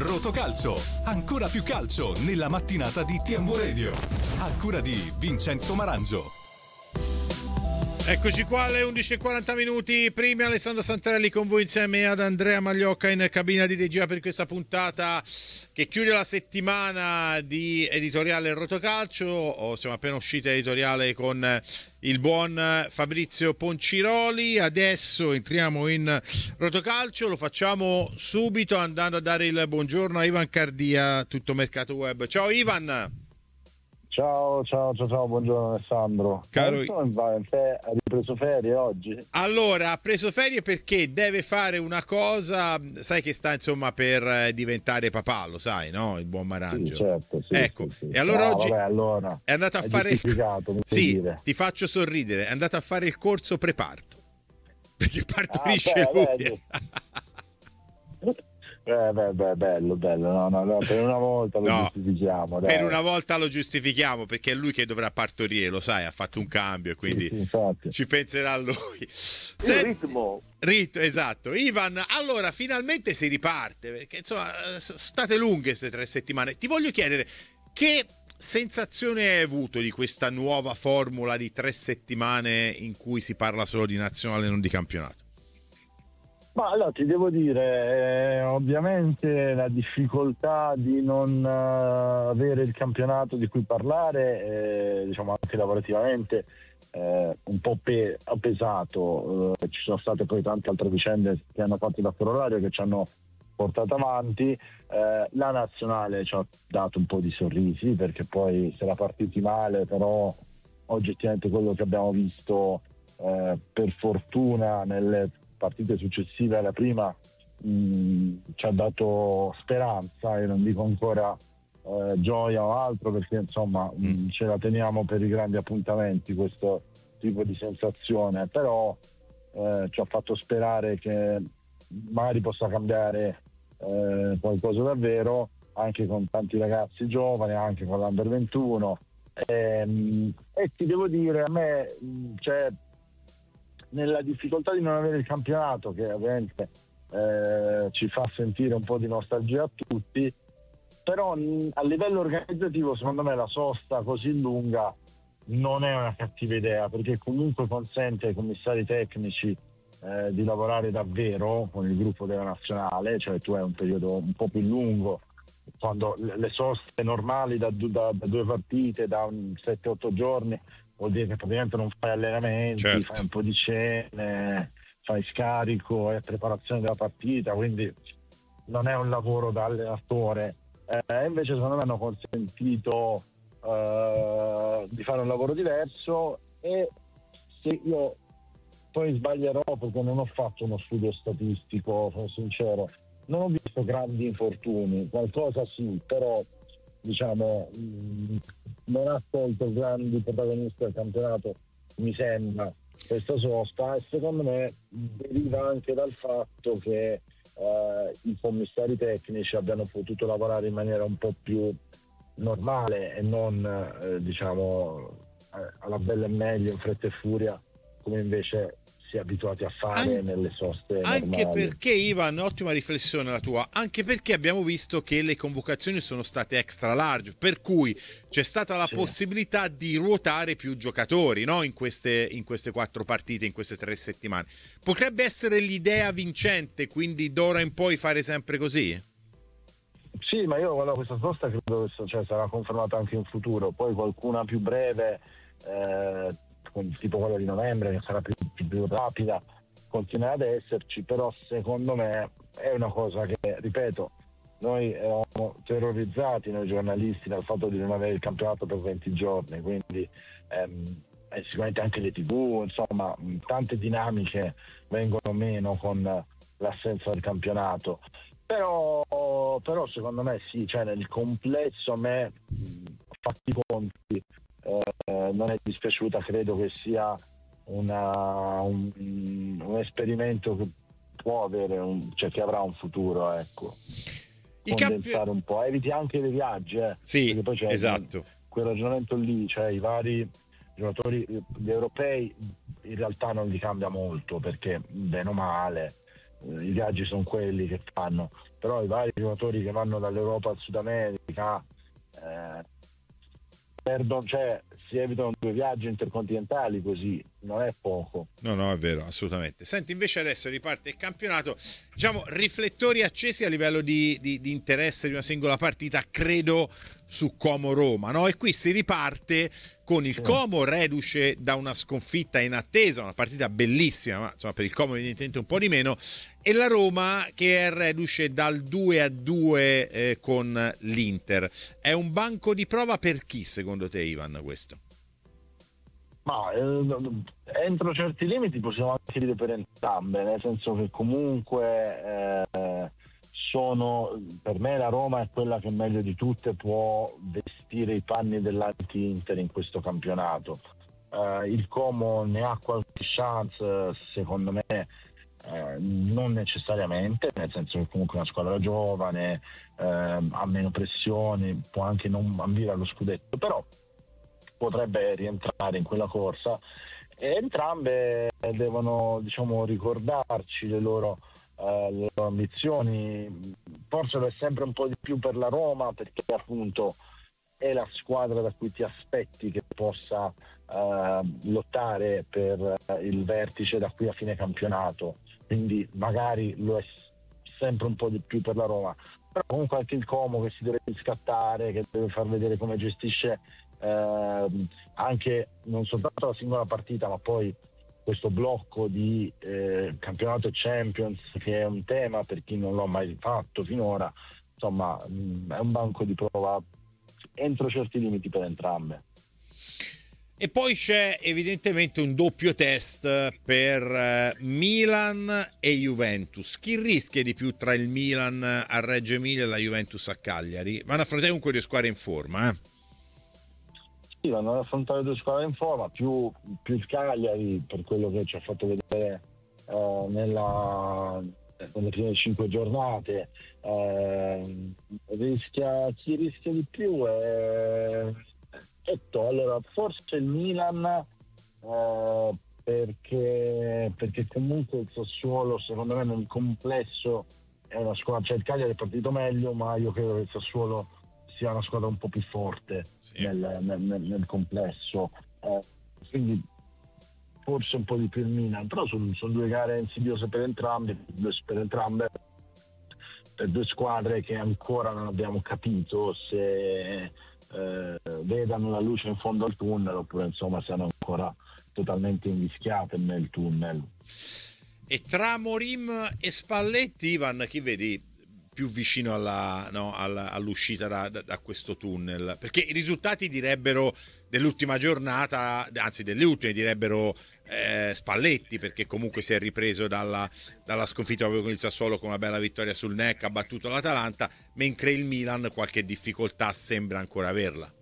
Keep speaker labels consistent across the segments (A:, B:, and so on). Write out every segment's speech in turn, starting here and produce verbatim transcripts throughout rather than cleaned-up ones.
A: Rotocalcio, ancora più calcio nella mattinata di T M W Radio, a cura di Vincenzo Marangio.
B: Eccoci qua alle undici e quaranta minuti, primi Alessandro Santarelli con voi insieme ad Andrea Magliocca in cabina di regia per questa puntata che chiude la settimana di editoriale Rotocalcio. Siamo appena usciti editoriale con il buon Fabrizio Ponciroli, adesso entriamo in Rotocalcio, lo facciamo subito andando a dare il buongiorno a Ivan Cardia, Tutto Mercato Web. Ciao Ivan!
C: Ciao, ciao, ciao, ciao, buongiorno Alessandro.
B: Caro...
C: Ha ripreso ferie oggi?
B: Allora, ha preso ferie perché deve fare una cosa, sai che sta insomma per diventare papà, lo sai, no? Il buon Marangio.
C: Sì, certo, sì,
B: ecco,
C: sì, sì.
B: E allora
C: no,
B: oggi
C: vabbè, allora,
B: è andato a
C: è
B: fare... Sì,
C: dire.
B: ti faccio sorridere, è andato a fare il corso preparto. Perché partorisce
C: ah, beh,
B: lui.
C: Eh, beh, beh, bello, bello, no, no, no, per una volta lo
B: no,
C: giustifichiamo. Dai.
B: Per una volta lo giustifichiamo perché è lui che dovrà partorire, lo sai, ha fatto un cambio e quindi
C: sì, sì,
B: ci penserà lui.
C: Il
B: Se...
C: ritmo.
B: Ritmo, esatto. Ivan, allora finalmente si riparte, perché insomma, state lunghe queste tre settimane. Ti voglio chiedere, che sensazione hai avuto di questa nuova formula di tre settimane in cui si parla solo di nazionale e non di campionato?
C: Ma allora ti devo dire, eh, ovviamente la difficoltà di non uh, avere il campionato di cui parlare, eh, diciamo anche lavorativamente, eh, un po' pe- ha pesato. Uh, ci sono state poi tante altre vicende che hanno fatto da corollario, che ci hanno portato avanti. Eh, la nazionale ci ha dato un po' di sorrisi, perché poi si era partiti male, però oggettivamente quello che abbiamo visto, eh, per fortuna, nelle partite successive alla prima mh, ci ha dato speranza, e non dico ancora eh, gioia o altro, perché insomma mh, ce la teniamo per i grandi appuntamenti questo tipo di sensazione, però eh, ci ha fatto sperare che magari possa cambiare eh, qualcosa davvero, anche con tanti ragazzi giovani, anche con l'Under ventuno, e, mh, e ti devo dire, a me mh, c'è nella difficoltà di non avere il campionato, che ovviamente eh, ci fa sentire un po' di nostalgia a tutti, però mh, a livello organizzativo secondo me la sosta così lunga non è una cattiva idea, perché comunque consente ai commissari tecnici eh, di lavorare davvero con il gruppo della nazionale, cioè tu hai un periodo un po' più lungo, quando le soste normali da, da, da due partite, da sette otto giorni, vuol dire che praticamente non fai allenamenti,
B: certo.
C: fai un po' di cene, fai scarico e preparazione della partita, quindi non è un lavoro da allenatore. Eh, invece secondo me hanno consentito eh, di fare un lavoro diverso, e se io poi sbaglierò perché non ho fatto uno studio statistico, sono sincero, non ho visto grandi infortuni, qualcosa sì, però diciamo mh, non ha tolto grandi protagonisti del campionato, mi sembra, questa sosta, e secondo me deriva anche dal fatto che eh, i commissari tecnici abbiano potuto lavorare in maniera un po' più normale e non eh, diciamo eh, alla bella e meglio, in fretta e furia, come invece si è abituati a fare
B: An-
C: nelle soste
B: anche
C: normali.
B: Perché, Ivan, ottima riflessione la tua, anche perché abbiamo visto che le convocazioni sono state extra large, per cui c'è stata la
C: sì.
B: possibilità di ruotare più giocatori, no? in queste in queste quattro partite, in queste tre settimane. Potrebbe essere l'idea vincente, quindi d'ora in poi fare sempre così?
C: Sì, ma io guarda, questa sosta credo che cioè, sarà confermata anche in futuro, poi qualcuna più breve, eh, tipo quella di novembre, che sarà più, più, più rapida, continuerà ad esserci, però secondo me è una cosa che, ripeto, noi eravamo terrorizzati, noi giornalisti, dal fatto di non avere il campionato per venti giorni, quindi ehm, e sicuramente anche le tivù, insomma tante dinamiche vengono meno con l'assenza del campionato, però, però secondo me sì, cioè nel complesso a me, fatti i conti, eh, non è dispiaciuta, credo che sia una, un, un esperimento che può avere un, cioè che avrà un futuro, ecco.
B: Il
C: Condensare
B: campi-
C: un po', eviti anche dei viaggi, eh,
B: sì,
C: perché poi c'è
B: esatto.
C: quel ragionamento lì, cioè i vari giocatori, gli europei in realtà non li cambia molto, perché bene o male i viaggi sono quelli che fanno, però i vari giocatori che vanno dall'Europa al Sud America eh, perdono, cioè si evitano due viaggi intercontinentali, così non è poco.
B: No, no, è vero, assolutamente. Senti, invece adesso riparte il campionato, diciamo, riflettori accesi a livello di, di, di interesse di una singola partita, credo su Como-Roma, no? E qui si riparte con il Como reduce da una sconfitta in attesa, una partita bellissima, ma insomma per il Como evidentemente un po' di meno, e la Roma che è reduce dal due a due eh, con l'Inter. È un banco di prova per chi, secondo te, Ivan, questo?
C: Ma eh, entro certi limiti possiamo anche dire per entrambe, nel senso che comunque eh, sono, per me la Roma è quella che meglio di tutte può vestire i panni dell'anti-Inter in questo campionato. Eh, il Como ne ha qualche chance, secondo me eh, non necessariamente, nel senso che comunque è una squadra giovane, eh, ha meno pressioni, può anche non ambire allo scudetto, però potrebbe rientrare in quella corsa, e entrambe devono, diciamo, ricordarci le loro, uh, le loro ambizioni. Forse lo è sempre un po' di più per la Roma, perché appunto è la squadra da cui ti aspetti che possa uh, lottare per il vertice da qui a fine campionato, quindi magari lo è sempre un po' di più per la Roma, però comunque anche il Como che si deve riscattare, che deve far vedere come gestisce Eh, anche non soltanto la singola partita, ma poi questo blocco di eh, campionato e Champions, che è un tema per chi non l'ha mai fatto finora. Insomma, mh, è un banco di prova entro certi limiti per entrambe.
B: E poi c'è evidentemente un doppio test per eh, Milan e Juventus. Chi rischia di più tra il Milan a Reggio Emilia e la Juventus a Cagliari? Vanno a affrontare comunque due squadre in forma, eh?
C: Sì, vanno ad affrontare due squadre in forma, più, più il Cagliari, per quello che ci ha fatto vedere eh, nella, nelle prime cinque giornate. Eh, rischia, chi rischia di più è Etto. Allora, forse il Milan, eh, perché, perché comunque il Sassuolo, secondo me, nel complesso è una squadra, cioè il Cagliari è partito meglio, ma io credo che il Sassuolo sia una squadra un po' più forte, sì, nel, nel, nel complesso, eh, quindi forse un po' di più il Milan, però sono, sono due gare insidiose per entrambi, per entrambe, per due squadre che ancora non abbiamo capito se eh, vedano la luce in fondo al tunnel oppure insomma siano ancora totalmente invischiate nel tunnel.
B: E tra Morim e Spalletti, Ivan, chi vedi più vicino alla, no, alla, all'uscita da, da, da questo tunnel? Perché i risultati direbbero dell'ultima giornata, anzi delle ultime direbbero eh, Spalletti, perché comunque si è ripreso dalla, dalla sconfitta proprio con il Sassuolo, con una bella vittoria sul N E C, ha battuto l'Atalanta, mentre il Milan qualche difficoltà sembra ancora averla.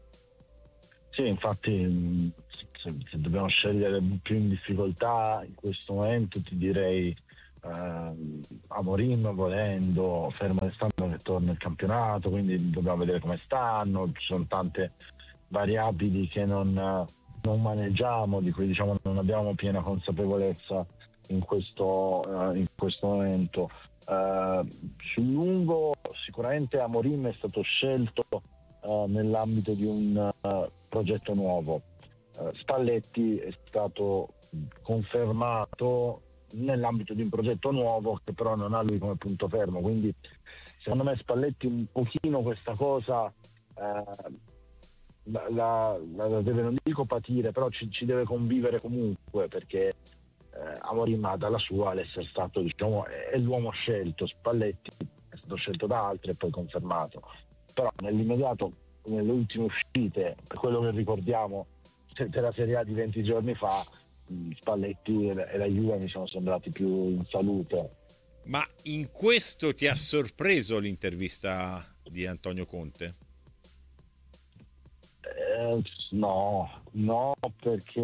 C: Sì, infatti se, se dobbiamo scegliere più in difficoltà in questo momento ti direi Uh, Amorim, volendo, fermo restando che torna il campionato, quindi dobbiamo vedere come stanno, ci sono tante variabili che non, non maneggiamo, di cui diciamo non abbiamo piena consapevolezza in questo, uh, in questo momento. Uh, sul lungo sicuramente Amorim è stato scelto uh, nell'ambito di un uh, progetto nuovo. uh, Spalletti è stato confermato nell'ambito di un progetto nuovo che però non ha lui come punto fermo, quindi secondo me Spalletti un pochino questa cosa eh, la, la, la deve, non dico patire, però ci, ci deve convivere comunque, perché eh, Amorim ha dalla sua l'essere stato, diciamo, è l'uomo scelto. Spalletti è stato scelto da altri e poi confermato, però nell'immediato, nelle ultime uscite, per quello che ricordiamo della Serie A di venti giorni fa, Spalletti e la Juve mi sono sembrati più in salute.
B: Ma in questo ti ha sorpreso l'intervista di Antonio Conte?
C: Eh, no, no, perché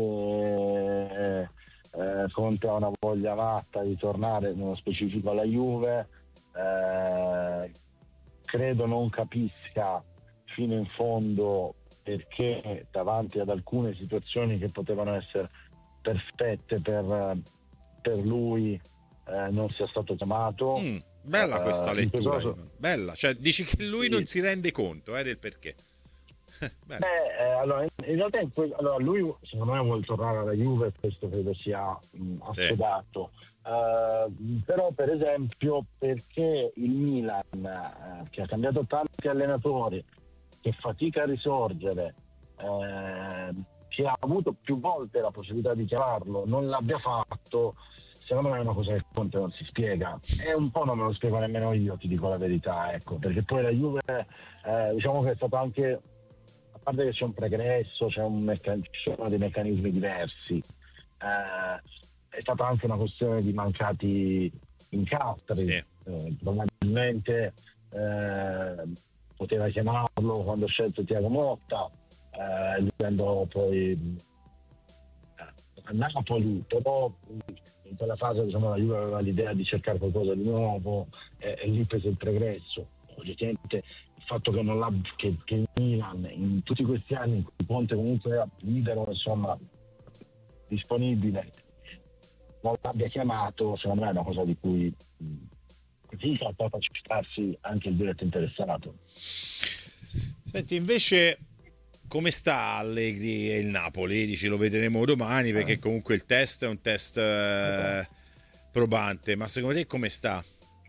C: eh, Conte ha una voglia matta di tornare, nello specifico alla Juve. Eh, credo non capisca fino in fondo perché davanti ad alcune situazioni che potevano essere perfette per, per lui eh, non sia stato chiamato.
B: Mm, bella questa
C: uh,
B: lettura,
C: caso...
B: bella, cioè dici che lui sì. non si rende conto eh, del perché.
C: Beh, eh, allora, in realtà in que- allora, lui secondo me vuole tornare alla Juve, questo credo sia mh, assodato. Sì. Uh, però per esempio perché il Milan, uh, che ha cambiato tanti allenatori, che fatica a risorgere, uh, che ha avuto più volte la possibilità di chiamarlo, non l'abbia fatto, secondo me è una cosa che Conte non si spiega, e un po' non me lo spiego nemmeno io, ti dico la verità, ecco, perché poi la Juve uh, diciamo che è stato anche, a parte che c'è un pregresso, c'è un meccan- ci sono dei meccanismi diversi, uh, è stata anche una questione di mancati incastri, sì. eh, probabilmente eh, poteva chiamarlo quando ha scelto Thiago Motta, eh, lui andò poi a Napoli, però in quella fase diciamo, la Juve aveva l'idea di cercare qualcosa di nuovo e, e lì prese il pregresso. Oggettivamente il fatto che non l'ha, che, che il Milan in tutti questi anni in cui Conte comunque era libero, insomma, disponibile, non l'abbia chiamato, secondo me è una cosa di cui così fa parteciparsi anche il diretto interessato.
B: Senti, invece come sta Allegri e il Napoli? Dici lo vedremo domani perché comunque il test è un test eh, probante, ma secondo te come sta?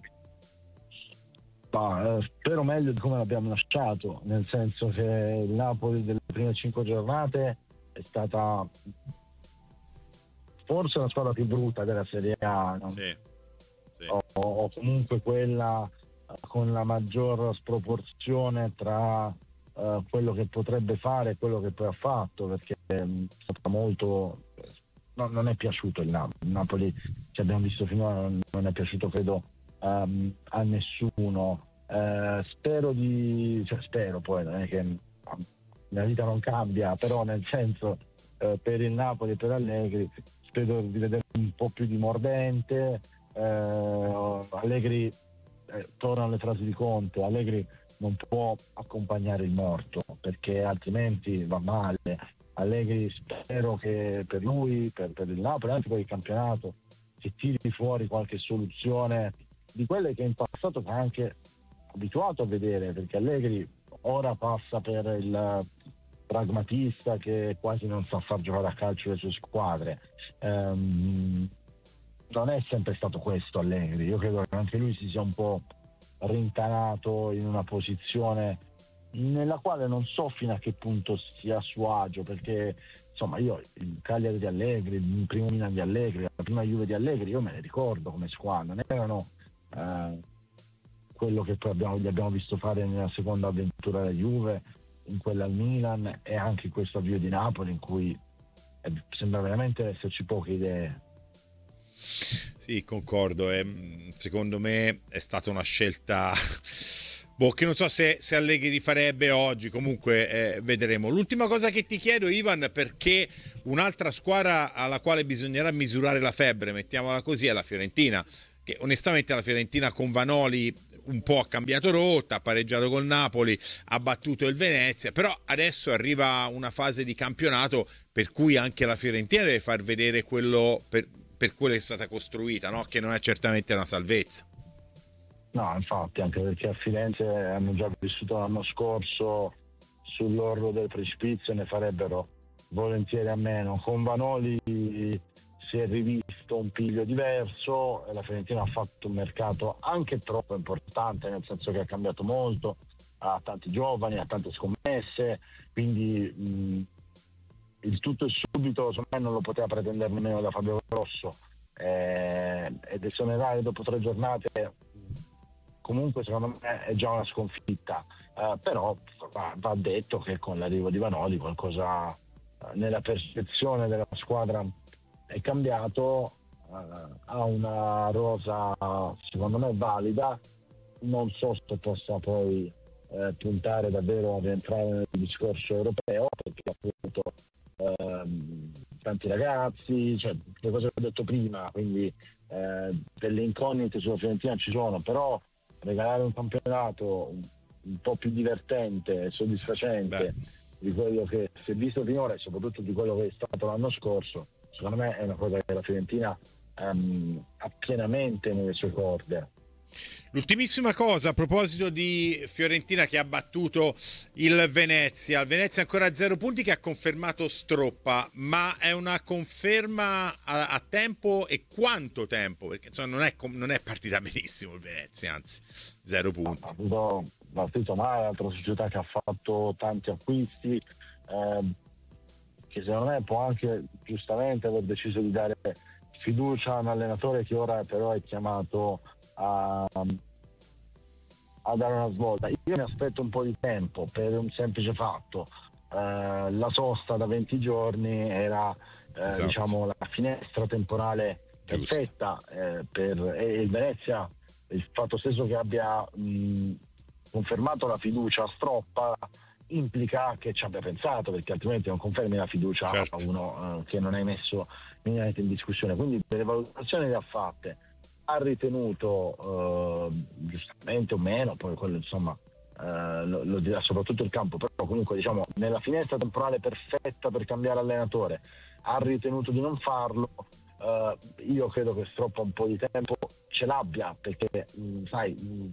C: Ma, eh, spero meglio di come l'abbiamo lasciato, nel senso che il Napoli delle prime cinque giornate è stata forse la squadra più brutta della Serie A, no?
B: Sì, sì.
C: O, o comunque quella con la maggior sproporzione tra uh, quello che potrebbe fare e quello che poi ha fatto, perché um, è stata molto no, non è piaciuto il Napoli. Il Napoli che abbiamo visto finora non, non è piaciuto credo um, a nessuno. Uh, spero di cioè spero poi non è che la vita non cambia, però nel senso uh, per il Napoli e per Allegri spero di vedere un po' più di mordente. eh, Allegri eh, tornano le frasi di Conte, Allegri non può accompagnare il morto perché altrimenti va male. Allegri spero che per lui, per, per il Napoli, anche per il campionato, si tiri fuori qualche soluzione di quelle che in passato ha anche abituato a vedere, perché Allegri ora passa per il pragmatista che quasi non sa far giocare a calcio le sue squadre. Um, non è sempre stato questo Allegri, io credo che anche lui si sia un po' rintanato in una posizione nella quale non so fino a che punto sia a suo agio, perché insomma io il Cagliari di Allegri, il primo Milan di Allegri, la prima Juve di Allegri, io me le ricordo come squadra, non erano eh, quello che poi abbiamo, gli abbiamo visto fare nella seconda avventura della Juve, in quella al Milan e anche in questo avvio di Napoli in cui eh, sembra veramente esserci poche idee.
B: Sì, concordo, eh, secondo me è stata una scelta boh, che non so se, se Allegri rifarebbe oggi, comunque eh, vedremo. L'ultima cosa che ti chiedo, Ivan, perché un'altra squadra alla quale bisognerà misurare la febbre, mettiamola così, è la Fiorentina, che onestamente la Fiorentina con Vanoli un po' ha cambiato rotta, ha pareggiato col Napoli, ha battuto il Venezia, però adesso arriva una fase di campionato per cui anche la Fiorentina deve far vedere quello per, per quello che è stata costruita, no? Che non è certamente una salvezza.
C: No, infatti, anche perché a Firenze hanno già vissuto l'anno scorso sull'orlo del precipizio e ne farebbero volentieri a meno. Con Vanoli si è rivisto un piglio diverso e la Fiorentina ha fatto un mercato anche troppo importante, nel senso che ha cambiato molto, ha tanti giovani, ha tante scommesse, quindi mh, il tutto e subito secondo me non lo poteva pretendere nemmeno da Fabio Grosso, eh, ed esonerare dopo tre giornate comunque secondo me è già una sconfitta, eh, però va, va detto che con l'arrivo di Vanoli qualcosa eh, nella percezione della squadra è cambiato, eh, ha una rosa secondo me valida, non so se possa poi eh, puntare davvero ad entrare nel discorso europeo perché appunto ehm, tanti ragazzi, cioè le cose che ho detto prima, quindi eh, delle incognite sulla Fiorentina ci sono, però regalare un campionato un, un po' più divertente e soddisfacente Beh. di quello che si è visto finora e soprattutto di quello che è stato l'anno scorso, secondo me è una cosa che la Fiorentina um, ha pienamente nelle sue corde.
B: L'ultimissima cosa a proposito di Fiorentina che ha battuto il Venezia. Il Venezia ancora a zero punti, che ha confermato Stroppa, ma è una conferma a, a tempo, e quanto tempo? Perché insomma non è, non è partita benissimo il Venezia, anzi zero punti.
C: Ha avuto partito male, altra società che ha fatto tanti acquisti, eh, che secondo me può anche giustamente aver deciso di dare fiducia a un allenatore che ora però è chiamato A, a dare una svolta. Io mi aspetto un po' di tempo per un semplice fatto, eh, la sosta da venti giorni era eh,
B: esatto.
C: diciamo la finestra temporale perfetta eh, per e il Venezia, il fatto stesso che abbia mh, confermato la fiducia a Stroppa implica che ci abbia pensato, perché altrimenti non confermi la fiducia certo. a uno eh, che non hai messo minimamente in discussione. Quindi delle valutazioni le ha fatte, ha ritenuto eh, giustamente o meno, poi quello insomma eh, lo, lo dirà soprattutto il campo, però comunque diciamo nella finestra temporale perfetta per cambiare allenatore ha ritenuto di non farlo. Eh, io credo che Stroppa un po' di tempo ce l'abbia, perché mh, sai mh,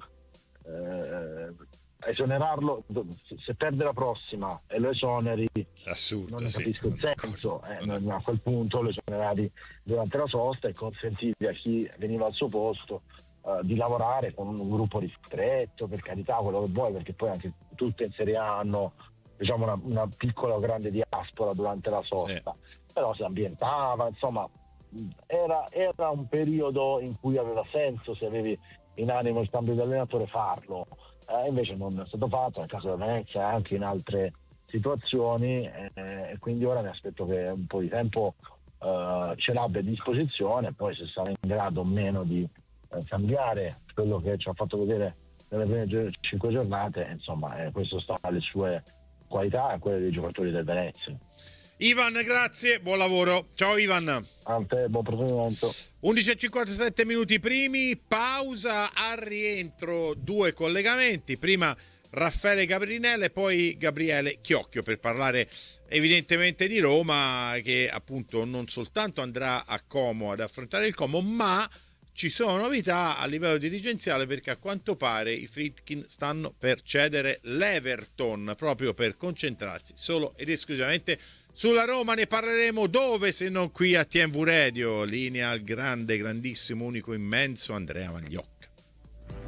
C: eh, esonerarlo, se perde la prossima e lo esoneri,
B: assurdo,
C: non ne capisco
B: sì.
C: il senso, eh, non, a quel punto lo esonerari durante la sosta e consentivi a chi veniva al suo posto uh, di lavorare con un gruppo ristretto, per carità, quello che vuoi, perché poi anche tutte in Serie A hanno diciamo una, una piccola o grande diaspora durante la sosta, sì. Però si ambientava, insomma era, era un periodo in cui aveva senso, se avevi in animo il cambio di allenatore, farlo. Eh, invece non è stato fatto nel caso della Venezia e anche in altre situazioni, eh, e quindi ora mi aspetto che un po' di tempo eh, ce l'abbia a disposizione, poi se sarà in grado o meno di eh, cambiare quello che ci ha fatto vedere nelle prime gi- cinque giornate, insomma eh, questo sta alle sue qualità e quelle dei giocatori del Venezia.
B: Ivan, grazie, buon lavoro. Ciao Ivan.
C: A te, buon proseguimento.
B: undici e cinquantasette minuti primi, pausa, al rientro due collegamenti, prima Raffaele Gabrinella e poi Gabriele Chiocchio per parlare evidentemente di Roma, che appunto non soltanto andrà a Como ad affrontare il Como, ma ci sono novità a livello dirigenziale, perché a quanto pare i Friedkin stanno per cedere l'Everton proprio per concentrarsi solo ed esclusivamente sulla Roma. Ne parleremo dove se non qui a T M V Radio. Linea al grande, grandissimo, unico, immenso Andrea Magliocca.